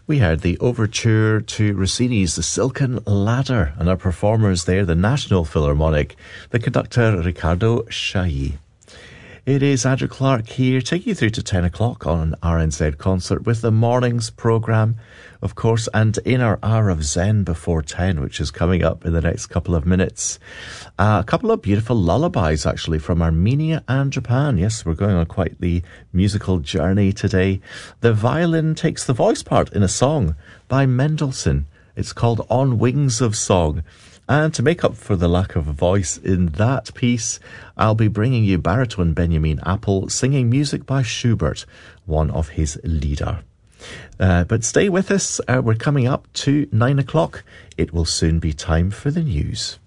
We heard the overture to Rossini's The Silken Ladder, and our performers there, the National Philharmonic, the conductor Riccardo Chailly. It is Andrew Clark here, taking you through to 10 o'clock on RNZ Concert with the morning's programme, of course, and in our hour of Zen before 10, which is coming up in the next couple of minutes. A couple of beautiful lullabies, actually, from Armenia and Japan. Yes, we're going on quite the musical journey today. The violin takes the voice part in a song by Mendelssohn. It's called On Wings of Song. And to make up for the lack of a voice in that piece, I'll be bringing you baritone Benjamin Apple singing music by Schubert, one of his Lieder. But stay with us. We're coming up to 9 o'clock. It will soon be time for the news.